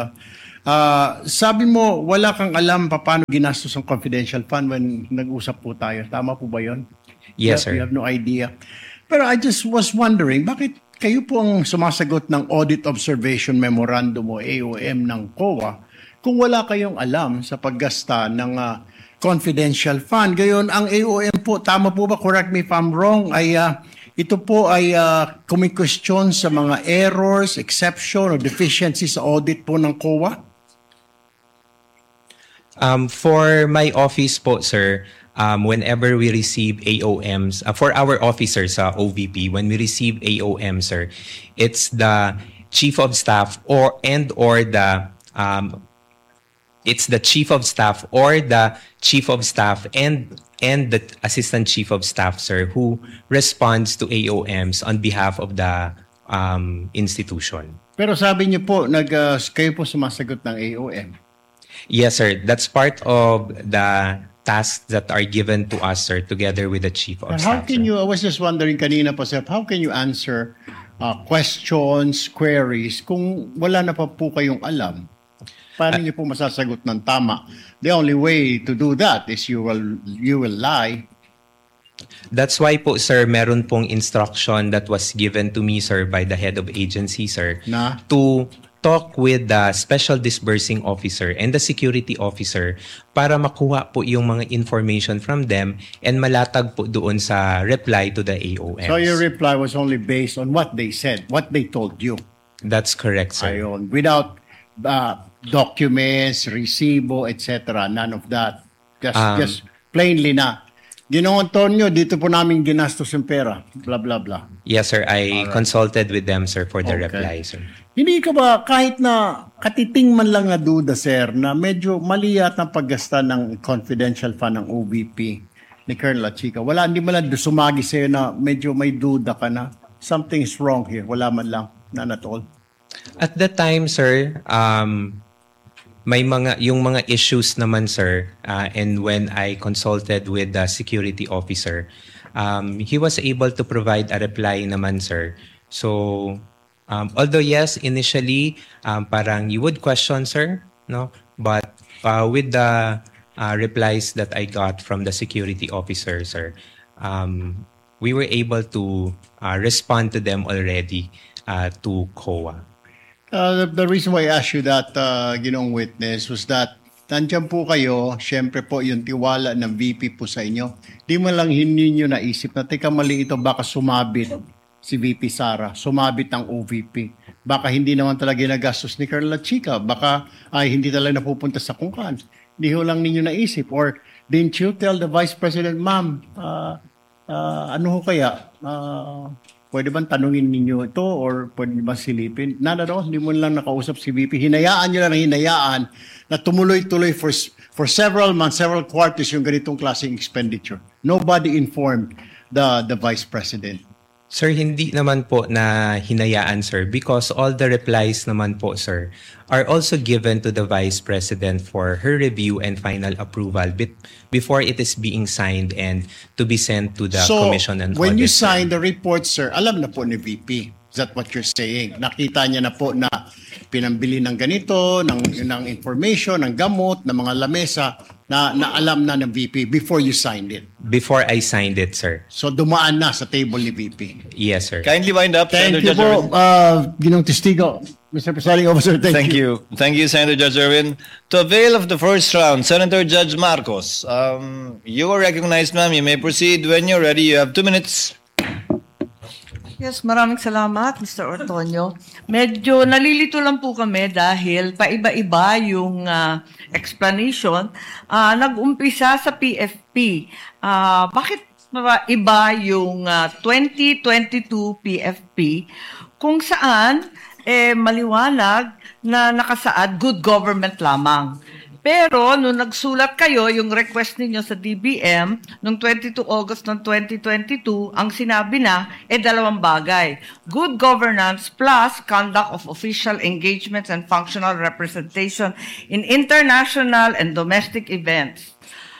Sabi mo, wala kang alam paano ginastos ang confidential fund when nag-usap po tayo. Tama po ba yun? Yes, sir. You have no idea. Pero I just was wondering, bakit kayo po ang sumasagot ng Audit Observation Memorandum o AOM ng COA kung wala kayong alam sa paggasta ng confidential fund? Gayon, ang AOM po, tama po ba, correct me if I'm wrong, ay ito po ay kumikwestiyon sa mga errors, exception, or deficiencies sa audit po ng COA? For my office po, sir, whenever we receive AOMs, for our officers sa OVP, when we receive AOM, sir, it's the Chief of Staff or the it's the Chief of Staff or the Chief of Staff and the Assistant Chief of Staff, sir, who responds to AOMs on behalf of the institution. Pero sabi niyo po, kayo po sumasagot ng AOM. Yes, sir. That's part of the tasks that are given to us, sir, together with the Chief of But how Staff. can sir. you, I was just wondering kanina po, sir, how can you answer questions, queries, kung wala na pa po kayong alam? Paano niyo po masasagot ng tama? The only way to do that is you will lie. That's why po, sir, meron pong instruction that was given to me, sir, by the head of agency, sir, Na? to talk with the special disbursing officer and the security officer para makuha po yung mga information from them and malatag po doon sa reply to the AOMs. So your reply was only based on what they said, what they told you. That's correct, sir. Ayon. Without documents, resibo, etc. None of that. Just plainly na. Ginoong Antonio, dito po namin ginastos yung pera. Blah, blah, blah. Yes, sir. I consulted with them, sir, for the Okay. reply, sir. Hindi ka ba, kahit na katiting man lang na duda, sir, na medyo mali yata ang paggasta ng confidential fund ng OVP ni Colonel Chica, hindi mo lang sumagi sa'yo na medyo may duda ka na something is wrong here. Wala man lang. None at all. At that time, sir, may yung mga issues naman, sir, and when I consulted with the security officer, he was able to provide a reply naman, sir. So, although yes, initially, parang you would question, sir, no? But with the replies that I got from the security officer, sir, we were able to respond to them already to COA. The reason why I asked you that, ginong witness, was that nandiyan po kayo, syempre po yung tiwala ng VP po sa inyo. Di man lang ninyo naisip na, teka mali ito, baka sumabit si VP Sara, sumabit ang OVP. Baka hindi naman talaga nagastos ni Colonel Chica, baka hindi talaga napupunta sa kungkan. Hindi ho lang ninyo naisip. Or didn't you tell the Vice President, ma'am, ano ho kaya? Pwede bang tanungin ninyo ito or pwede ba silipin? Nada daw, hindi mo lang nakausap si VP. Hinayaan nyo lang hinayaan na tumuloy-tuloy for several months, several quarters yung ganitong klaseng expenditure. Nobody informed the Vice President. Sir, hindi naman po na hinayaan, sir, because all the replies naman po, sir, are also given to the Vice President for her review and final approval before it is being signed and to be sent to the Commission and when Audit. you sign the report, sir, alam na po ni VP. Is that what you're saying? Nakita niya na po na pinambili ng ganito, ng information, ng gamot, ng mga lamesa, na alam na ng VP before you signed it. Before I signed it, sir. So dumaan na sa table ni VP. Yes, sir. Kindly wind up, Thank Senator you Judge po, Irwin. Ginong Testigo. Mr. Presiding Officer, thank you. Thank you, Senator Judge Irwin. To avail of the first round, Senator Judge Marcos, you are recognized, ma'am. You may proceed when you're ready. You have 2 minutes. Yes, maraming salamat, Mr. Ortonio. Medyo nalilito lang po kami dahil paiba-iba yung explanation. Nag-umpisa sa PFP. Bakit iba yung 2022 PFP kung saan maliwanag na nakasaad good government lamang. Pero nung nagsulat kayo, yung request ninyo sa DBM, noong 22 August ng 2022, ang sinabi na, dalawang bagay. Good governance plus conduct of official engagements and functional representation in international and domestic events.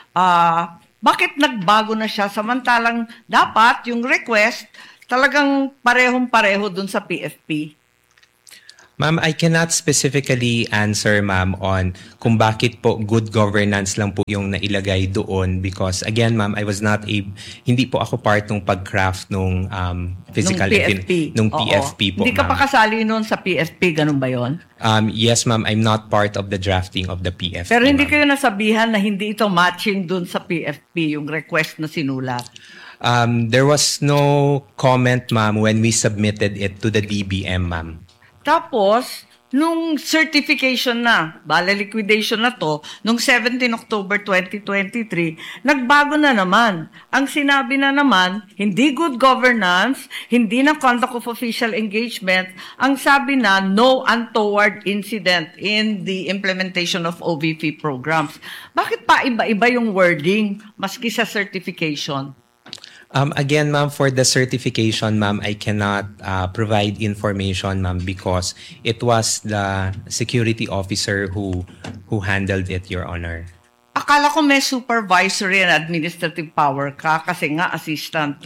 Bakit nagbago na siya samantalang dapat yung request talagang parehong-pareho dun sa PFP? Ma'am, I cannot specifically answer, ma'am, on kung bakit po good governance lang po yung nailagay doon because, again, ma'am, I was not hindi po ako part ng pag-craft nung physical nung PFP po, Hindi ka pa kasali noon sa PFP, ganun ba yon? Yes, ma'am, I'm not part of the drafting of the PFP. Pero hindi ma'am. kayo nasabihan na hindi ito matching dun sa PFP, yung request na sinulat. There was no comment, ma'am, when we submitted it to the DBM, ma'am. Tapos, nung certification na, liquidation na to, nung 17 October 2023, nagbago na naman. Ang sinabi na naman, hindi good governance, hindi na conduct of official engagement, ang sabi na no untoward incident in the implementation of OVP programs. Bakit pa iba-iba yung wording maski sa certification? Again, ma'am, for the certification, ma'am, I cannot provide information, ma'am, because it was the security officer who handled it, Your Honor. Akala ko may supervisory and administrative power ka kasi nga assistant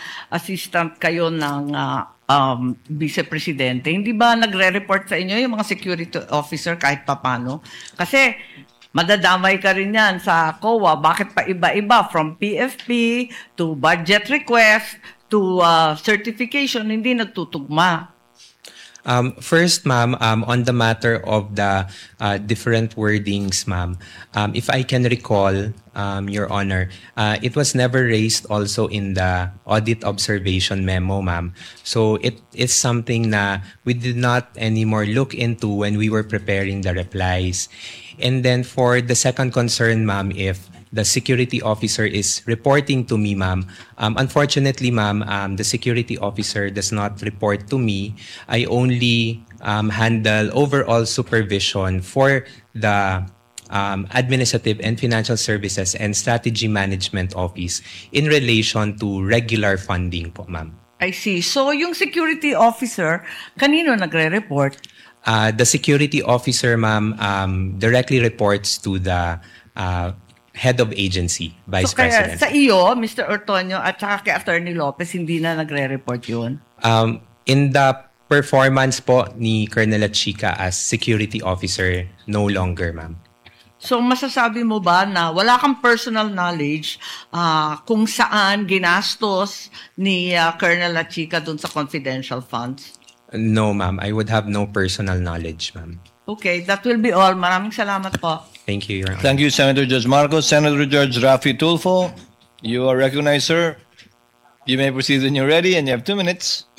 kayo ng vice-presidente. Hindi ba nagre-report sa inyo yung mga security officer kahit papano? Kasi madadamay ka rin yan sa COA. Bakit pa iba-iba? From PFP to budget request to certification, hindi nagtutugma. First, ma'am, on the matter of the different wordings, ma'am, if I can recall, Your Honor, it was never raised also in the audit observation memo, ma'am. So it is something na we did not anymore look into when we were preparing the replies. And then for the second concern, ma'am, if the security officer is reporting to me, ma'am. Unfortunately, ma'am, the security officer does not report to me. I only handle overall supervision for the Administrative and Financial Services and Strategy Management Office in relation to regular funding po, ma'am. I see. So yung security officer, kanino nagre-report? The security officer, ma'am, directly reports to the head of agency, Vice President. Kaya sa iyo, Mr. Ortonio, at saka kay Attorney Lopez, hindi na nagre-report yun? In the performance po ni Colonel Chica as security officer, no longer, ma'am. So masasabi mo ba na wala kang personal knowledge kung saan ginastos ni Colonel Chica dun sa confidential funds? No, ma'am. I would have no personal knowledge, ma'am. Okay, that will be all. Maraming salamat po. Thank you, Your Honor. Thank you, Senator Judge Marcos. Senator Judge Rafi Tulfo, you are recognized, sir. You may proceed when you're ready, and you have 2 minutes.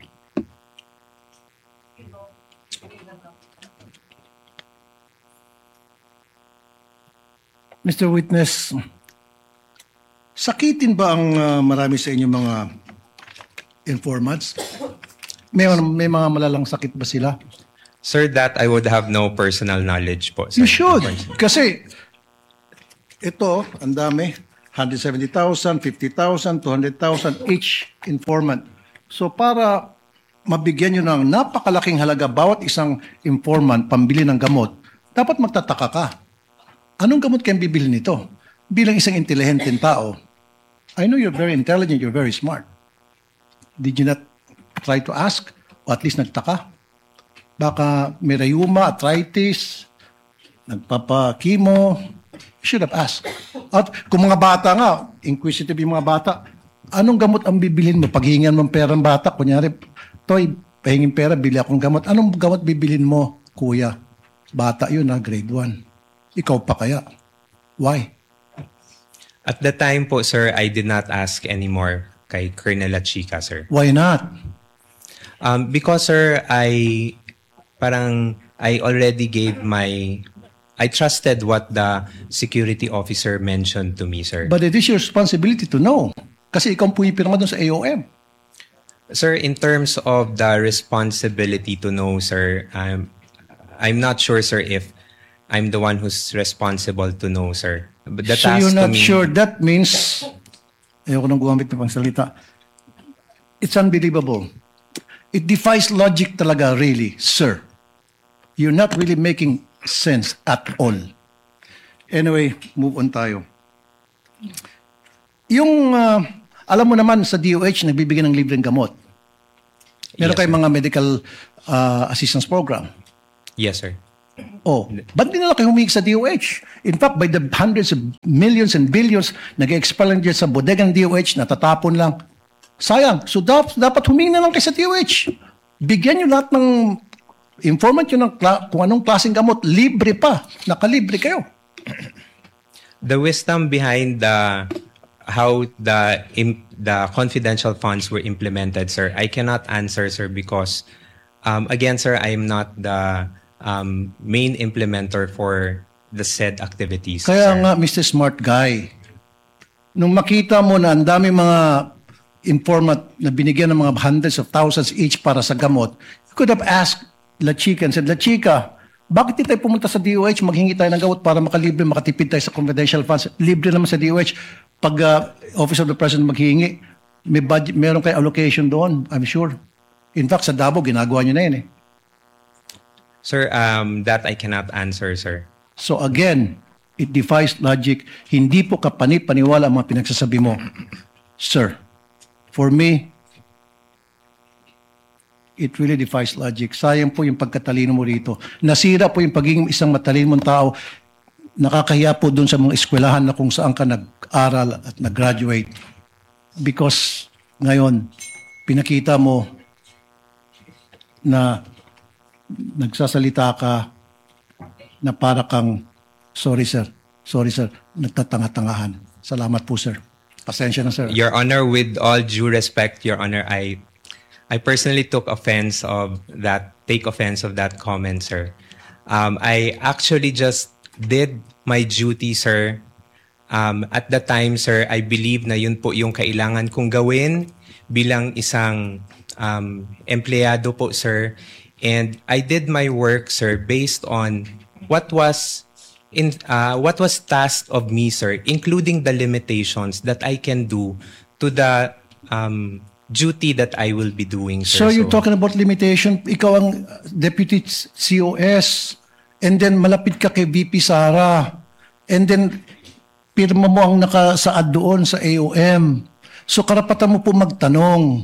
Mr. Witness, sakitin ba ang marami sa inyong mga informants? May mga malalang sakit ba sila? Sir, that I would have no personal knowledge po. Sir. You should. Kasi ito, ang dami. 170,000, 50,000, 200,000 each informant. So para mabigyan nyo ng napakalaking halaga bawat isang informant pambili ng gamot, dapat magtataka ka. Anong gamot kayong bibili nito? Bilang isang intelihenteng tao, I know you're very intelligent, you're very smart. Did you not try to ask? O at least nagtaka? Baka may rheuma, arthritis, nagpapakimo, should have asked. At kung mga bata nga, inquisitive yung mga bata, anong gamot ang bibilhin mo? Paghingan mo pera ng bata, kunyari, Toy, pahingin pera, bili akong gamot. Anong gamot bibilhin mo, kuya? Bata yun na, grade 1. Ikaw pa kaya? Why? At the time po, sir, I did not ask anymore kay Colonel Chica, sir. Why not? Because, sir, I already gave I trusted what the security officer mentioned to me, sir. But it is your responsibility to know. Kasi ikaw ang pumipirma doon sa AOM. Sir, in terms of the responsibility to know, sir, I'm not sure, sir, if I'm the one who's responsible to know, sir. But the So task you're to not me, sure. That means, ayoko nang gumamit ng pangsalita. It's unbelievable. It defies logic talaga, really, sir. You're not really making sense at all. Anyway, move on tayo. Yung, alam mo naman sa DOH, nagbibigay ng libreng gamot. Meron Yes, kayong sir. mga medical assistance program. Yes, sir. Oh, ba't di nila kayo humingi sa DOH? In fact, by the hundreds of millions and billions, nag-expel lang dyan sa bodega ng DOH, natatapon lang. Sayang. So dapat humingi na lang kayo sa DOH. Bigyan nyo lahat ng informant nyo ng kung anong klaseng gamot. Libre pa. Nakalibre kayo. The wisdom behind how the confidential funds were implemented, sir, I cannot answer, sir, because again, sir, I am not the main implementer for the said activities. Kaya sir. nga, Mr. Smart Guy, nung makita mo na ang dami mga informant na binigyan ng mga hundreds of thousands each para sa gamot, you could have asked La Chica and said, La Chica, bakit di tayo pumunta sa DOH, maghingi tayo ng gamot para makalibre, makatipid tayo sa confidential funds? Libre naman sa DOH. Pag Office of the President maghingi, may budget, meron kayo allocation doon, I'm sure. In fact, sa Davao, ginagawa nyo na yun eh. Sir, that I cannot answer, sir. So again, it defies logic. Hindi po kapani-paniwala ang mga pinagsasabi mo. Sir, for me, it really defies logic. Sayang po yung pagkatalino mo rito. Nasira po yung pagiging isang matalino mong tao. Nakakahiya po dun sa mga eskwelahan na kung saan ka nag-aral at nag-graduate. Because ngayon, pinakita mo na nagsasalita ka na para kang, sorry sir, nagtatanga-tangahan. Salamat po sir. Pasensya na sir. Your Honor, with all due respect, Your Honor, I personally take offense of that comment, sir. I actually just did my duty, sir. At the time, sir, I believe na yun po yung kailangan kong gawin bilang isang empleyado po, sir. And I did my work, sir, based on what was tasked of me, sir, including the limitations that I can do to the duty that I will be doing, So sir. you're talking about limitation. Ikaw ang deputy COS and then malapit ka kay VP Sara and then pirma mo ang nakasaad doon sa AOM. So karapatan mo po magtanong.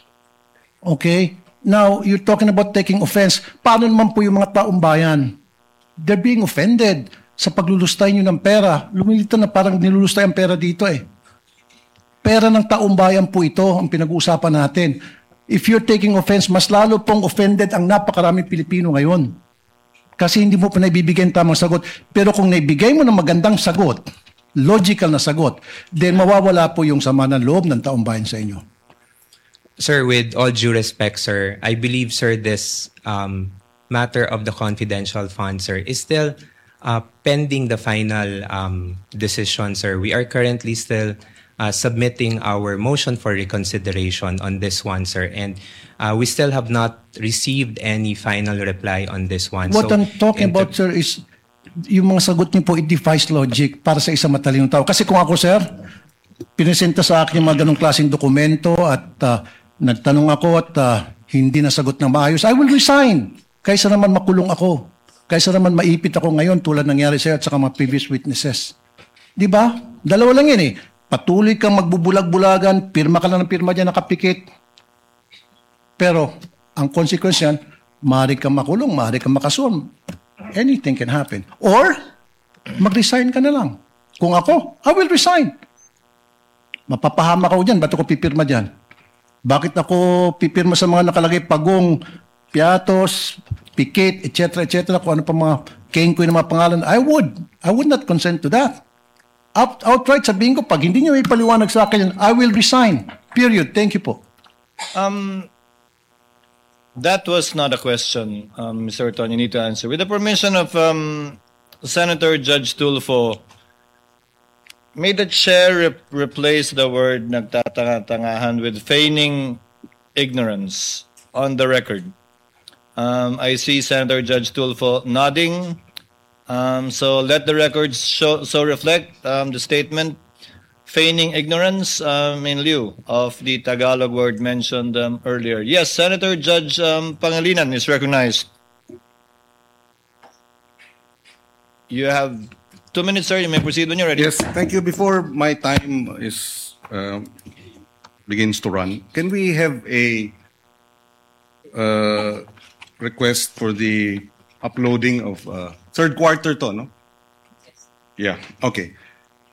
Okay? Now, you're talking about taking offense. Paano naman po yung mga taong bayan? They're being offended sa paglulustay nyo ng pera. Lumilita na parang nilulustay ang pera dito eh. Pera ng taong bayan po ito ang pinag-uusapan natin. If you're taking offense, mas lalo pong offended ang napakaraming Pilipino ngayon. Kasi hindi mo pa naibibigay ang tamang sagot. Pero kung naibigay mo ng magandang sagot, logical na sagot, then mawawala po yung sama ng loob ng taong bayan sa inyo. Sir, with all due respect, sir, I believe, sir, this matter of the confidential fund, sir, is still pending the final decision, sir. We are currently still submitting our motion for reconsideration on this one, sir, and we still have not received any final reply on this one. What I'm talking about, sir, is yung mga sagot niyo po, it defies logic para sa isang matalinong tao. Kasi kung ako, sir, pinesenta sa akin yung mga ganong klaseng dokumento at nagtanong ako at hindi nasagot ng maayos, I will resign. Kaysa naman makulong ako. Kaysa naman maipit ako ngayon tulad nangyari sa'yo at saka mga previous witnesses. Di ba? Dalawa lang yan eh. Patuloy kang magbubulag-bulagan, pirma ka lang ng pirma dyan, nakapikit. Pero, ang consequence yan, maaari kang makulong, maaari kang makasuhan. Anything can happen. Or, mag-resign ka na lang. Kung ako, I will resign. Mapapahama ako dyan, ba't ako pipirma dyan? Bakit ako pipirma sa mga nakalagay pagong, piatos, pikit, etc., etc., kung ano pa mga kengkoy na mga pangalan? I would not consent to that. Outright sabihin ko, pag hindi niyo ipaliwanag sa akin yan, I will resign. Period. Thank you po. That was not a question, Mr. Orton. You need to answer. With the permission of Senator Judge Tulfo, may the chair replace the word nagtatanga-tangahan with feigning ignorance on the record. I see Senator Judge Tulfo nodding. So let the records so reflect the statement feigning ignorance in lieu of the Tagalog word mentioned earlier. Yes, Senator Judge Pangilinan is recognized. You have 2 minutes, sir. You may proceed when you're ready. Yes, thank you. Before my time is begins to run, can we have a request for the uploading of third quarter to, no? Yeah, okay.